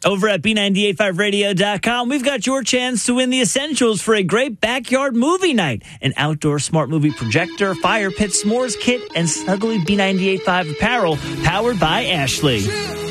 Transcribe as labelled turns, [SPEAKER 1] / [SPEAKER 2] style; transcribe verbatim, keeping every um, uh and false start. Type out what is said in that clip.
[SPEAKER 1] Over at B nine eight five radio dot com, we've got your chance to win the essentials for a great backyard movie night. An outdoor smart movie projector, fire pit, s'mores kit, and snuggly B nine eight five apparel powered by Ashley.